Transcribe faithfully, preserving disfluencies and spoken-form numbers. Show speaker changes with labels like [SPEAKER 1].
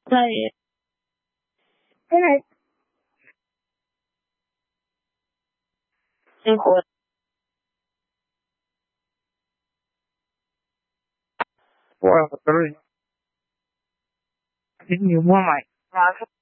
[SPEAKER 1] Right. Good night. Simple. Four, three. Didn't you want my